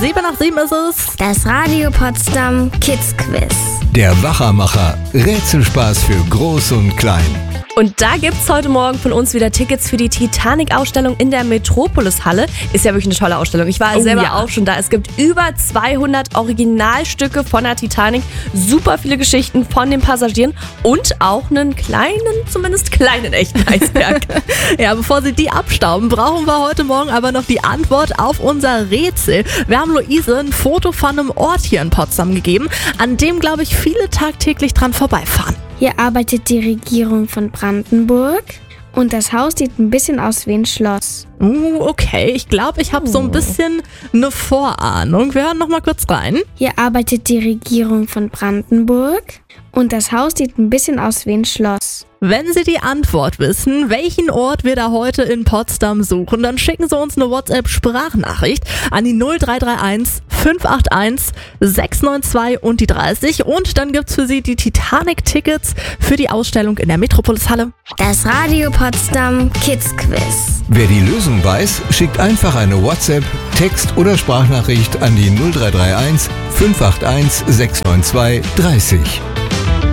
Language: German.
7 ist es. Das Radio Potsdam Kids Quiz. Der Wachermacher. Rätselspaß für Groß und Klein. Und da gibt's heute Morgen von uns wieder Tickets für die Titanic-Ausstellung in der Metropolis-Halle. Ist ja wirklich eine tolle Ausstellung. Ich war selber auch schon da. Es gibt über 200 Originalstücke von der Titanic. Super viele Geschichten von den Passagieren und auch einen zumindest kleinen echten Eisberg. Ja, bevor sie die abstauben, brauchen wir heute Morgen aber noch die Antwort auf unser Rätsel. Wir haben Luise ein Foto von einem Ort hier in Potsdam gegeben, an dem, glaube ich, viele tagtäglich dran vorbeifahren. Hier arbeitet die Regierung von Brandenburg und das Haus sieht ein bisschen aus wie ein Schloss. Okay, ich glaube, ich habe so ein bisschen eine Vorahnung. Wir hören noch mal kurz rein. Hier arbeitet die Regierung von Brandenburg und das Haus sieht ein bisschen aus wie ein Schloss. Wenn Sie die Antwort wissen, welchen Ort wir da heute in Potsdam suchen, dann schicken Sie uns eine WhatsApp-Sprachnachricht an die 0331 581 692 und die 30. Und dann gibt's für Sie die Titanic-Tickets für die Ausstellung in der Metropolis-Halle. Das Radio Potsdam Kids Quiz. Wer die Lösung weiß, schickt einfach eine WhatsApp, Text- oder Sprachnachricht an die 0331 581 692 30.